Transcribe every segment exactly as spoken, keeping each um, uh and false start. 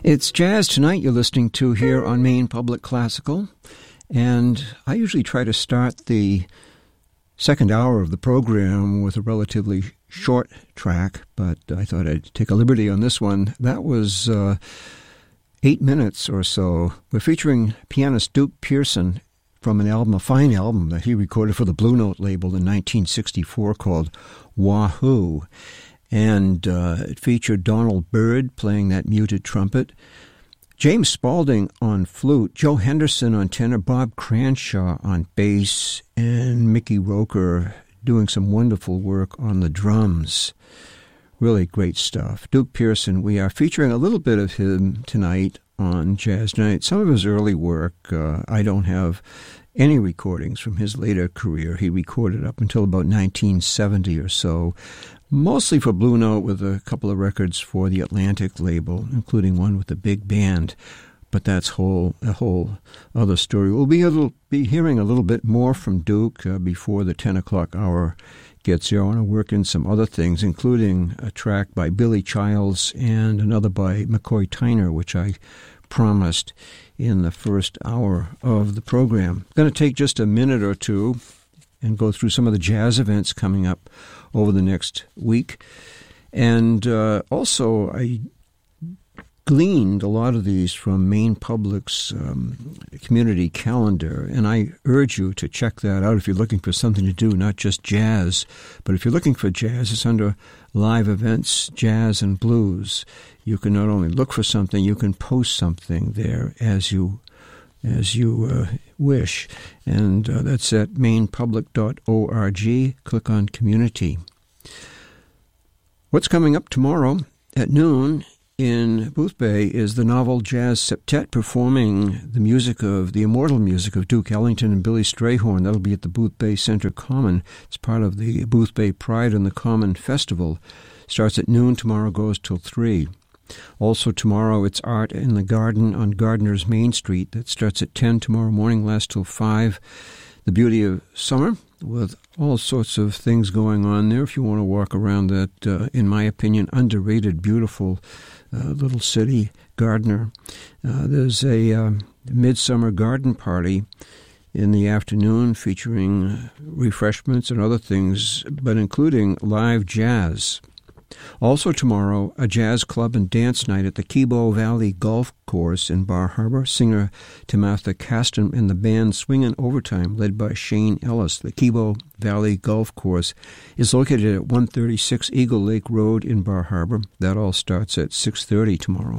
It's Jazz Tonight you're listening to here on Maine Public Classical, and I usually try to start the second hour of the program with a relatively short track, but I thought I'd take a liberty on this one. That was uh, eight minutes or so. We're featuring pianist Duke Pearson from an album, a fine album that he recorded for the Blue Note label in nineteen sixty-four called Wahoo. And uh, it featured Donald Byrd playing that muted trumpet, James Spaulding on flute, Joe Henderson on tenor, Bob Cranshaw on bass, and Mickey Roker doing some wonderful work on the drums. Really great stuff. Duke Pearson, we are featuring a little bit of him tonight on Jazz Night. Some of his early work, uh, I don't have any recordings from his later career. He recorded up until about nineteen seventy or so, mostly for Blue Note with a couple of records for the Atlantic label, including one with the big band. But that's whole a whole other story. We'll be, a little, be hearing a little bit more from Duke uh, before the ten o'clock hour gets here. I want to work in some other things, including a track by Billy Childs and another by McCoy Tyner, which I promised in the first hour of the program. I'm going to take just a minute or two and go through some of the jazz events coming up over the next week. And uh, also, I gleaned a lot of these from Maine Public's um, community calendar, and I urge you to check that out if you're looking for something to do, not just jazz, but if you're looking for jazz, it's under live events, jazz and blues. You can not only look for something, you can post something there as you as you uh, wish. And uh, that's at maine public dot org. Click on Community. What's coming up tomorrow at noon in Boothbay is the Novel Jazz Septet performing the music of, the immortal music of Duke Ellington and Billy Strayhorn. That'll be at the Boothbay Center Common. It's part of the Boothbay Pride in the Common Festival. Starts at noon tomorrow, goes till three. Also tomorrow, it's Art in the Garden on Gardner's Main Street. That starts at ten tomorrow morning, lasts till five. The beauty of summer, with all sorts of things going on there. If you want to walk around that, uh, in my opinion, underrated, beautiful uh, little city, Gardner. Uh, there's a uh, midsummer garden party in the afternoon featuring refreshments and other things, but including live jazz. Also tomorrow, a jazz club and dance night at the Kebo Valley Golf Course in Bar Harbor. Singer Tamatha Caston and the band Swingin' Overtime, led by Shane Ellis. The Kebo Valley Golf Course is located at one thirty-six Eagle Lake Road in Bar Harbor. That all starts at six thirty tomorrow.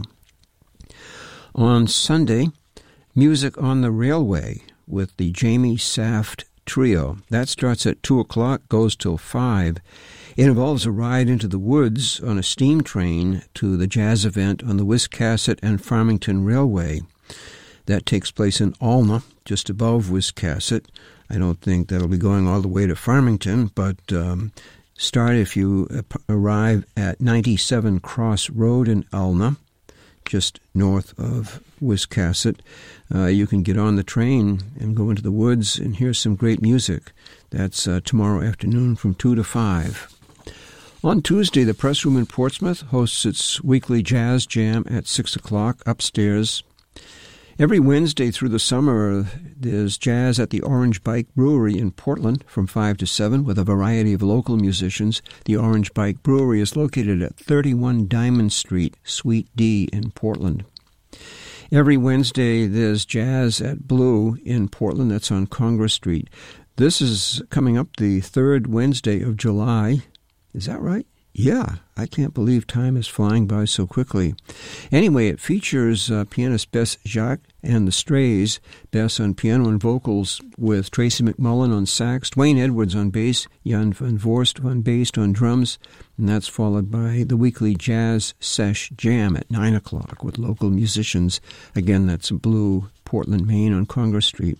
On Sunday, Music on the Railway with the Jamie Saft Trio. That starts at two o'clock, goes till five. It involves a ride into the woods on a steam train to the jazz event on the Wiscasset and Farmington Railway. That takes place in Alna, just above Wiscasset. I don't think that'll be going all the way to Farmington, but um, start if you arrive at ninety-seven Cross Road in Alna, just north of Wiscasset. Uh, you can get on the train and go into the woods and hear some great music. That's uh, tomorrow afternoon from two to five. On Tuesday, the Press Room in Portsmouth hosts its weekly jazz jam at six o'clock upstairs. Every Wednesday through the summer, there's jazz at the Orange Bike Brewery in Portland from five to seven with a variety of local musicians. The Orange Bike Brewery is located at thirty-one Diamond Street, Suite D in Portland. Every Wednesday, there's jazz at Blue in Portland. That's on Congress Street. This is coming up the third Wednesday of July. Is that right? Yeah, I can't believe time is flying by so quickly. Anyway, it features uh, pianist Bess Jacques and the Strays, Bess on piano and vocals with Tracy McMullen on sax, Dwayne Edwards on bass, Jan van Voorst on bass on drums, and that's followed by the weekly Jazz Sesh Jam at nine o'clock with local musicians. Again, that's Blue, Portland, Maine on Congress Street.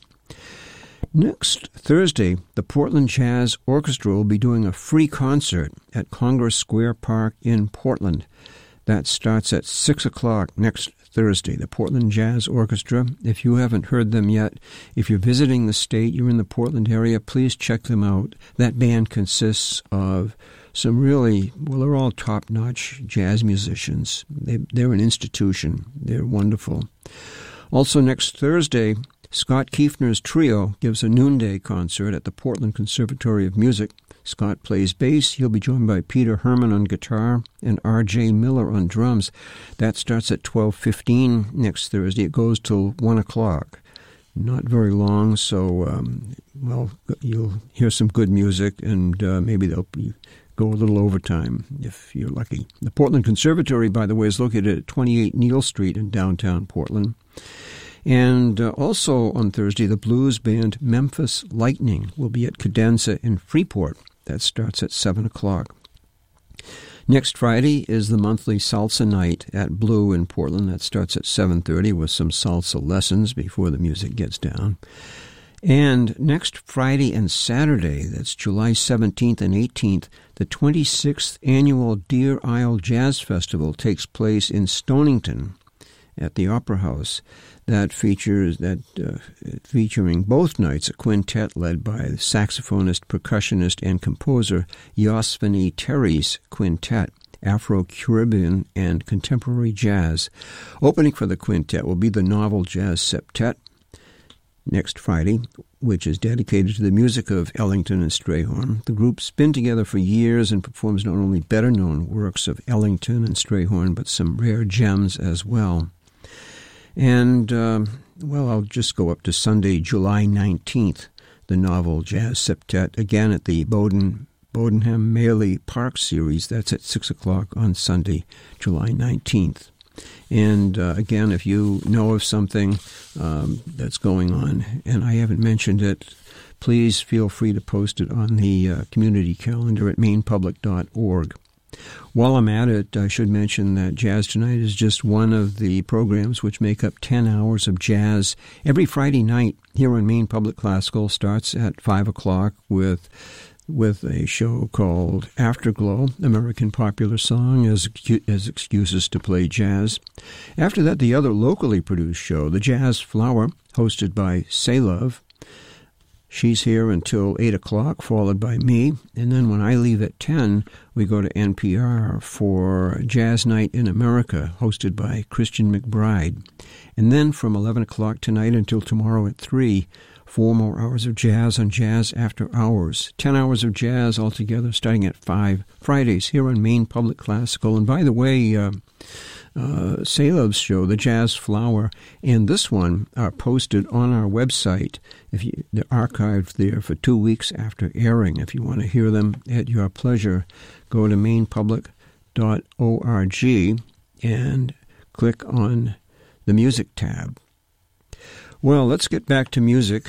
Next Thursday, the Portland Jazz Orchestra will be doing a free concert at Congress Square Park in Portland. That starts at six o'clock next Thursday. The Portland Jazz Orchestra, if you haven't heard them yet, if you're visiting the state, you're in the Portland area, please check them out. That band consists of some really, well, they're all top-notch jazz musicians. They, they're an institution. They're wonderful. Also next Thursday, Scott Kiefner's trio gives a noonday concert at the Portland Conservatory of Music. Scott plays bass. He'll be joined by Peter Herman on guitar and R J Miller on drums. That starts at twelve fifteen next Thursday. It goes till one o'clock. Not very long, so, um, well, you'll hear some good music, and uh, maybe they'll be, go a little overtime if you're lucky. The Portland Conservatory, by the way, is located at twenty-eight Neal Street in downtown Portland. And uh, also on Thursday, the blues band Memphis Lightning will be at Cadenza in Freeport. That starts at seven o'clock. Next Friday is the monthly salsa night at Blue in Portland. That starts at seven thirty with some salsa lessons before the music gets down. And next Friday and Saturday, that's July seventeenth and eighteenth, the twenty-sixth Annual Deer Isle Jazz Festival takes place in Stonington at the Opera House. That features that uh, featuring both nights a quintet led by saxophonist, percussionist, and composer Yosvini Terry's quintet, Afro-Caribbean and contemporary jazz. Opening for the quintet will be the Novel Jazz Septet next Friday, which is dedicated to the music of Ellington and Strayhorn. The group's been together for years and performs not only better-known works of Ellington and Strayhorn, but some rare gems as well. And, um, well, I'll just go up to Sunday, July nineteenth, the Novel Jazz Septet, again at the Bowden, Bodenham Maley Park Series. That's at six o'clock on Sunday, July nineteenth. And, uh, again, if you know of something um, that's going on, and I haven't mentioned it, please feel free to post it on the uh, community calendar at maine public dot org. While I'm at it, I should mention that Jazz Tonight is just one of the programs which make up ten hours of jazz every Friday night here on Maine Public Classical. Starts at five o'clock with with a show called Afterglow, American Popular Song as, as excuses to play jazz. After that, the other locally produced show, The Jazz Flower, hosted by Say-Love. She's here until eight o'clock, followed by me. And then when I leave at ten, we go to N P R for Jazz Night in America, hosted by Christian McBride. And then from eleven o'clock tonight until tomorrow at three, four more hours of jazz on Jazz After Hours. Ten hours of jazz altogether, starting at five Fridays here on Maine Public Classical. And by the way, uh, uh, Say-Love's show, The Jazz Flower, and this one are posted on our website. If you, they're archived there for two weeks after airing. If you want to hear them at your pleasure, go to maine public dot org and click on the music tab. Well, let's get back to music,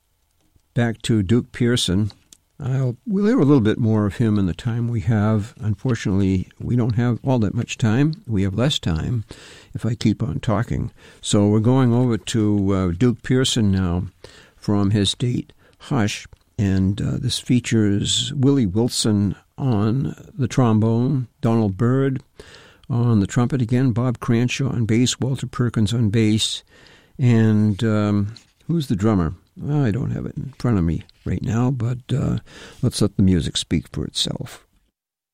back to Duke Pearson. I'll, we'll hear a little bit more of him in the time we have. Unfortunately, we don't have all that much time. We have less time if I keep on talking. So we're going over to uh, Duke Pearson now from his date Hush, and uh, this features Willie Wilson on the trombone, Donald Byrd on the trumpet again, Bob Cranshaw on bass, Walter Perkins on bass, and um, who's the drummer? Well, I don't have it in front of me right now, but uh, let's let the music speak for itself.